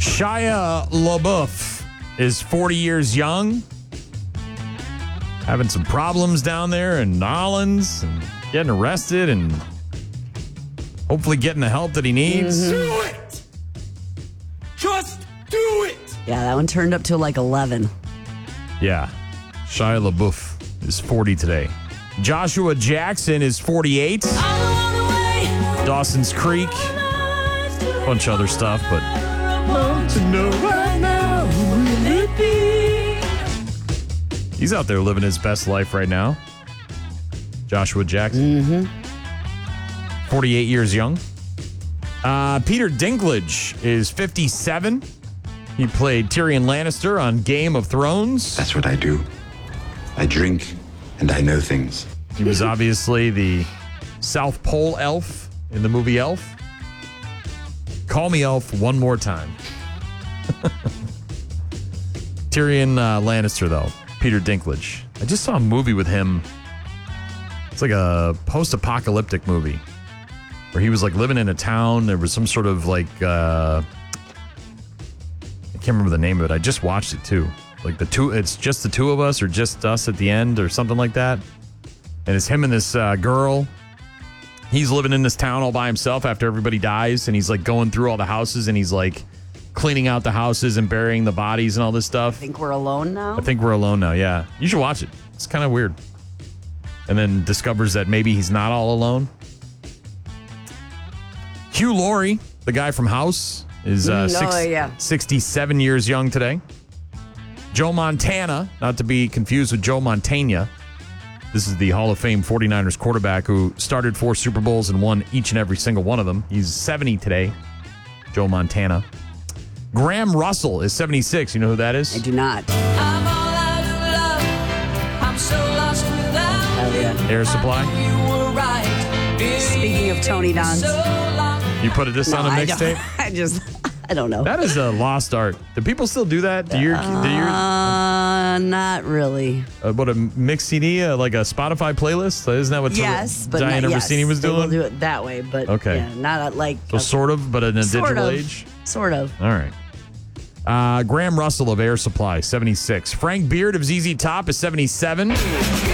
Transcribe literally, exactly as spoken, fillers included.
Shia LaBeouf is forty years young. Having some problems down there in Nolens and getting arrested and hopefully getting the help that he needs. Mm-hmm. Do it! Just do it! Yeah, that one turned up to like eleven. Yeah. Shia LaBeouf is forty today. Joshua Jackson is forty-eight. Dawson's Creek. Bunch of other stuff, but want to know right now who will it be? He's out there living his best life right now. Joshua Jackson. Mm-hmm. forty-eight years young. Uh, Peter Dinklage is fifty-seven. He played Tyrion Lannister on Game of Thrones. That's what I do. I drink and I know things. He was obviously the South Pole elf in the movie Elf. Call me Elf one more time. Tyrion uh, Lannister, though. Peter Dinklage. I just saw a movie with him. It's like a post-apocalyptic movie where he was like living in a town. There was some sort of like, uh, I can't remember the name of it. I just watched it too. Like the two, it's just the two of us or just us at the end or something like that. And it's him and this uh, girl. He's living in this town all by himself after everybody dies. And he's like going through all the houses and he's like cleaning out the houses and burying the bodies and all this stuff. I think we're alone now. I think we're alone now, yeah. You should watch it. It's kind of weird. And then discovers that maybe he's not all alone. Hugh Laurie, the guy from House, is uh, Mm, six, oh, yeah. sixty-seven years young today. Joe Montana, not to be confused with Joe Montana. This is the Hall of Fame forty-niners quarterback who started four Super Bowls and won each and every single one of them. He's seventy today, Joe Montana. Graham Russell is seventy-six. You know who that is? I do not. I'm all out of love. I'm so lost without Oh, yeah. Air Supply. you. Were right. Speaking of Tony Don's. So long. You put this No, on a I don't- mixtape? I just, I don't know. That is a lost art. Do people still do that? Do your, do your Uh, not really. uh, what a mix C D, uh, like a Spotify playlist? Isn't that what Yes, but Diana not, yes, Rossini was they will doing? do it that way, but Okay. yeah, not a, like So a- sort of, but in a sort digital of, age. Sort of. All right. Uh, Graham Russell of Air Supply, seventy-six. Frank Beard of Z Z Top is seventy-seven.